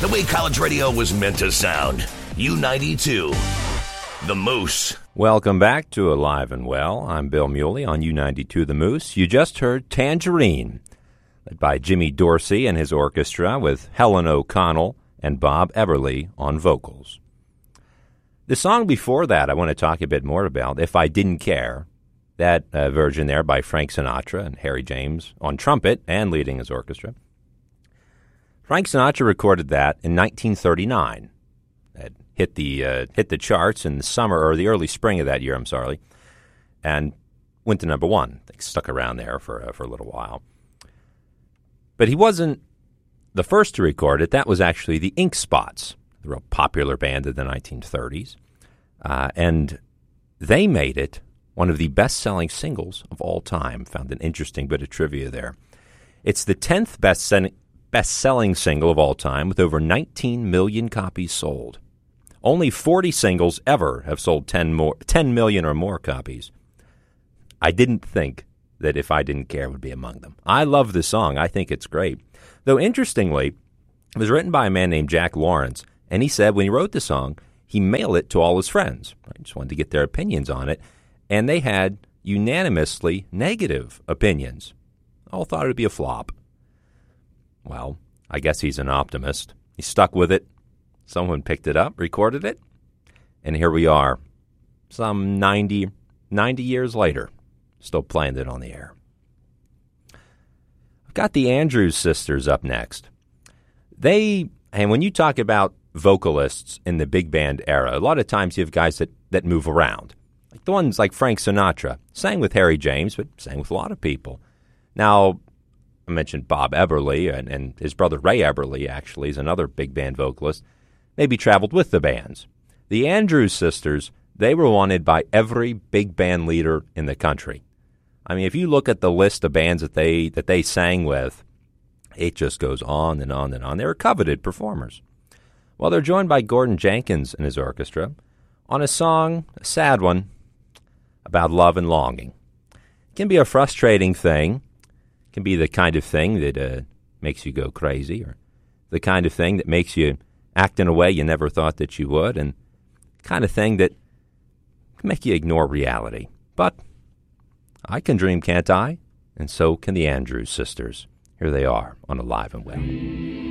The way college radio was meant to sound. U92. The Moose. Welcome back to Alive and Well. I'm Bill Muley on U92 The Moose. You just heard Tangerine, led by Jimmy Dorsey and his orchestra with Helen O'Connell and Bob Everly on vocals. The song before that I want to talk a bit more about, If I Didn't Care. That version there by Frank Sinatra and Harry James on trumpet and leading his orchestra. Frank Sinatra recorded that in 1939. It hit the charts in the summer or the early spring of that year, and went to number one. They stuck around there for a little while. But he wasn't the first to record it. That was actually the Ink Spots, the real popular band of the 1930s. And they made it one of the best-selling singles of all time. Found an interesting bit of trivia there. It's the 10th best-selling single of all time with over 19 million copies sold. Only 40 singles ever have sold 10 million or more copies. I didn't think that If I Didn't Care would be among them. I love the song. I think it's great. Though, interestingly, it was written by a man named Jack Lawrence, and he said when he wrote the song, he mailed it to all his friends. I just wanted to get their opinions on it, and they had unanimously negative opinions. All thought it would be a flop. Well, I guess he's an optimist. He stuck with it. Someone picked it up, recorded it, and here we are, some 90 years later, still playing it on the air. I've got the Andrews Sisters up next. And when you talk about vocalists in the big band era, a lot of times you have guys that move around. Like the ones like Frank Sinatra, sang with Harry James, but sang with a lot of people. Now, I mentioned Bob Everly, and his brother Ray Everly, actually, is another big band vocalist. Maybe traveled with the bands. The Andrews Sisters, they were wanted by every big band leader in the country. I mean, if you look at the list of bands that they sang with, it just goes on and on and on. They were coveted performers. Well, they're joined by Gordon Jenkins and his orchestra on a song, a sad one, about love and longing. It can be a frustrating thing. It can be the kind of thing that makes you go crazy, or the kind of thing that makes you act in a way you never thought that you would, and the kind of thing that can make you ignore reality. But I can dream, can't I? And so can the Andrews Sisters. Here they are on Alive and Well.